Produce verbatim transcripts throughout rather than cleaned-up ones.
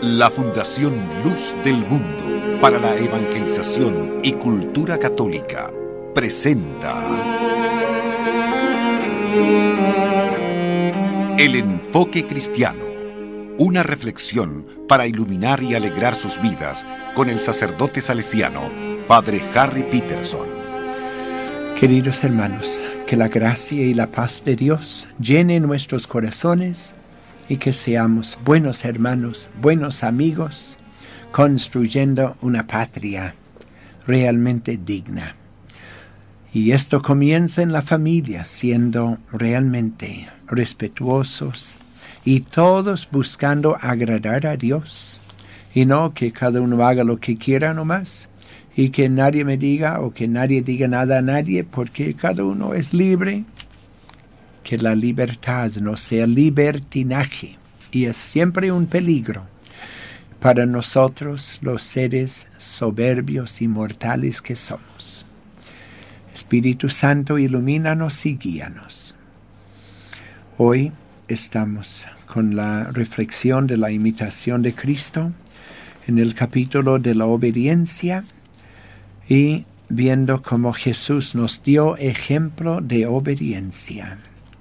La Fundación Luz del Mundo para la Evangelización y Cultura Católica presenta El Enfoque Cristiano, una reflexión para iluminar y alegrar sus vidas con el sacerdote salesiano, Padre Harry Peterson. Queridos hermanos, que la gracia y la paz de Dios llenen nuestros corazones y que seamos buenos hermanos, buenos amigos, construyendo una patria realmente digna. Y esto comienza en la familia, siendo realmente respetuosos y todos buscando agradar a Dios. Y no que cada uno haga lo que quiera nomás y que nadie me diga o que nadie diga nada a nadie, porque cada uno es libre. Que la libertad no sea libertinaje, y es siempre un peligro para nosotros los seres soberbios y mortales que somos. Espíritu Santo, ilumínanos y guíanos. Hoy estamos con la reflexión de la imitación de Cristo en el capítulo de la obediencia y viendo cómo Jesús nos dio ejemplo de obediencia.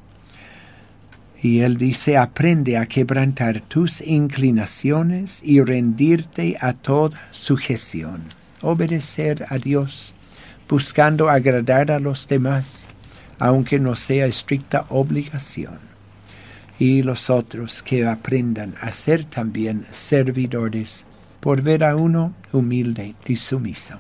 Y Él dice, aprende a quebrantar tus inclinaciones y rendirte a toda sujeción. Obedecer a Dios, buscando agradar a los demás, aunque no sea estricta obligación. Y los otros que aprendan a ser también servidores, por ver a uno humilde y sumiso.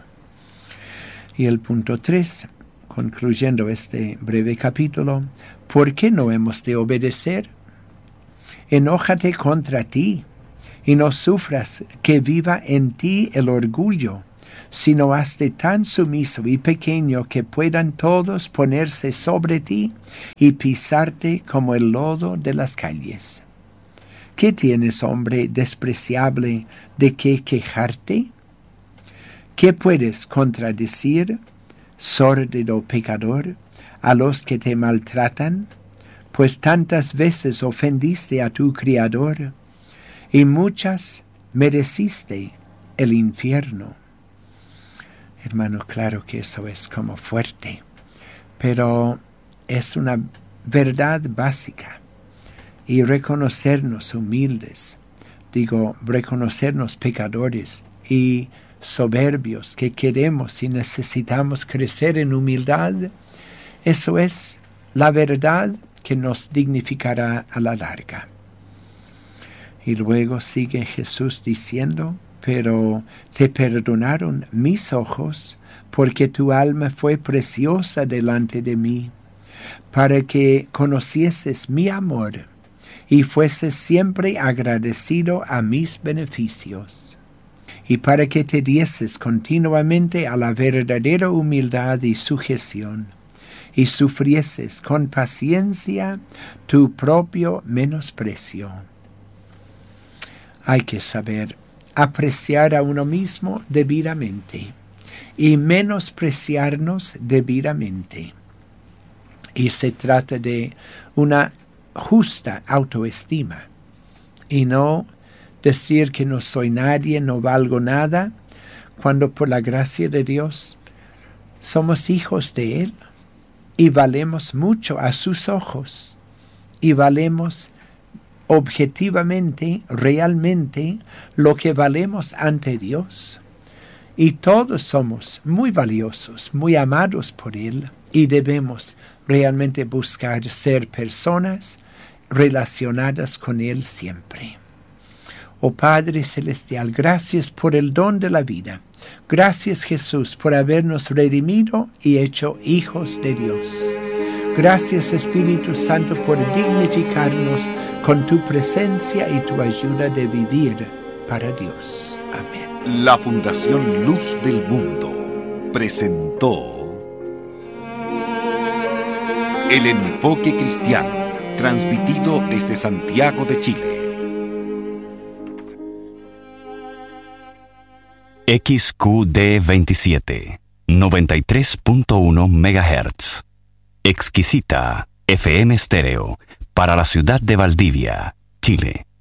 Y el punto tres, concluyendo este breve capítulo, ¿por qué no hemos de obedecer? Enójate contra ti y no sufras que viva en ti el orgullo, sino hazte tan sumiso y pequeño que puedan todos ponerse sobre ti y pisarte como el lodo de las calles. ¿Qué tienes, hombre despreciable, de qué quejarte? ¿Qué puedes contradecir, sórdido pecador, a los que te maltratan? Pues tantas veces ofendiste a tu Criador, y muchas mereciste el infierno. Hermano, claro que eso es como fuerte, pero es una verdad básica. Y reconocernos humildes, digo, reconocernos pecadores y soberbios que queremos y necesitamos crecer en humildad, eso es la verdad que nos dignificará a la larga. Y luego sigue Jesús diciendo, pero te perdonaron mis ojos, porque tu alma fue preciosa delante de mí, para que conocieses mi amor y fueses siempre agradecido a mis beneficios, y para que te dieses continuamente a la verdadera humildad y sujeción, y sufrieses con paciencia tu propio menosprecio. Hay que saber apreciar a uno mismo debidamente y menospreciarnos debidamente. Y se trata de una justa autoestima y no decir que no soy nadie, no valgo nada, cuando por la gracia de Dios somos hijos de Él y valemos mucho a sus ojos y valemos objetivamente, realmente, lo que valemos ante Dios. Y todos somos muy valiosos, muy amados por Él, y debemos realmente buscar ser personas relacionadas con Él siempre. Oh Padre Celestial, gracias por el don de la vida. Gracias, Jesús, por habernos redimido y hecho hijos de Dios. Gracias, Espíritu Santo, por dignificarnos con tu presencia y tu ayuda de vivir para Dios. Amén. La Fundación Luz del Mundo presentó El Enfoque Cristiano, transmitido desde Santiago de Chile. X Q D veintisiete, noventa y tres punto uno megahertz. Exquisita F M Estéreo para la ciudad de Valdivia, Chile.